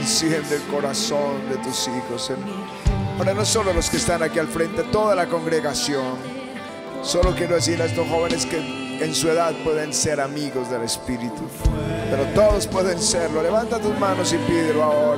enciende el corazón de tus hijos, Señor. Ahora no solo los que están aquí al frente, toda la congregación. Solo quiero decir a estos jóvenes que en su edad pueden ser amigos del Espíritu, pero todos pueden serlo. Levanta tus manos y pídelo ahora.